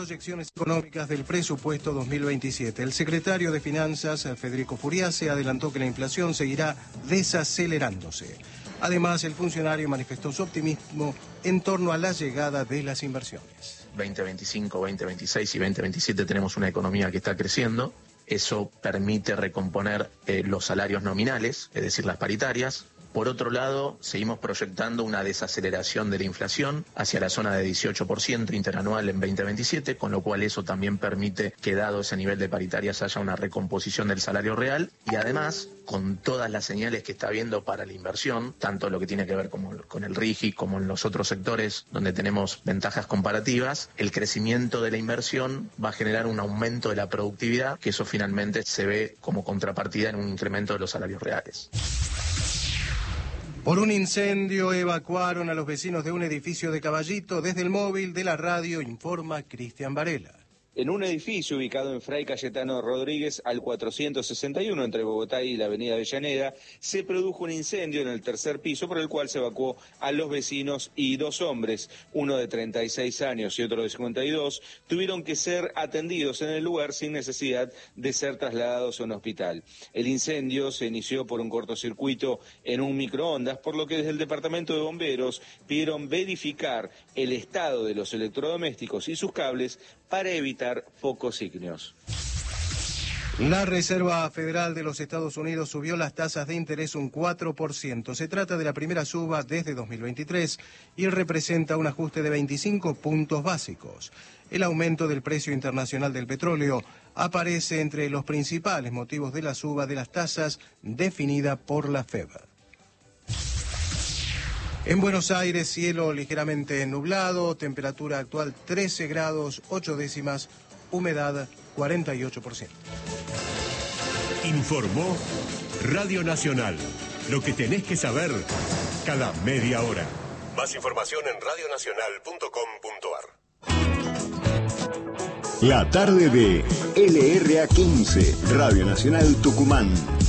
proyecciones económicas del presupuesto 2027. El secretario de Finanzas, Federico Furiase, adelantó que la inflación seguirá desacelerándose. Además, el funcionario manifestó su optimismo en torno a la llegada de las inversiones. 2025, 2026 y 2027 tenemos una economía que está creciendo. Eso permite recomponer los salarios nominales, es decir, las paritarias. Por otro lado, seguimos proyectando una desaceleración de la inflación hacia la zona de 18% interanual en 2027, con lo cual eso también permite que, dado ese nivel de paritarias, haya una recomposición del salario real. Y además, con todas las señales que está habiendo para la inversión, tanto lo que tiene que ver con el RIGI como en los otros sectores donde tenemos ventajas comparativas, el crecimiento de la inversión va a generar un aumento de la productividad, que eso finalmente se ve como contrapartida en un incremento de los salarios reales. Por un incendio evacuaron a los vecinos de un edificio de Caballito. Desde el móvil de la radio informa Cristian Varela. En un edificio ubicado en Fray Cayetano Rodríguez al 461 entre Bogotá y la avenida Avellaneda, se produjo un incendio en el tercer piso por el cual se evacuó a los vecinos y dos hombres, uno de 36 años y otro de 52, tuvieron que ser atendidos en el lugar sin necesidad de ser trasladados a un hospital. El incendio se inició por un cortocircuito en un microondas, por lo que desde el departamento de bomberos pidieron verificar el estado de los electrodomésticos y sus cables para evitar focos ígneos. La Reserva Federal de los Estados Unidos subió las tasas de interés un 4%. Se trata de la primera suba desde 2023 y representa un ajuste de 25 puntos básicos. El aumento del precio internacional del petróleo aparece entre los principales motivos de la suba de las tasas definida por la Fed. En Buenos Aires, cielo ligeramente nublado, temperatura actual 13 grados 8 décimas, humedad 48%. Informó Radio Nacional. Lo que tenés que saber cada media hora. Más información en radionacional.com.ar. La tarde de LRA 15, Radio Nacional Tucumán.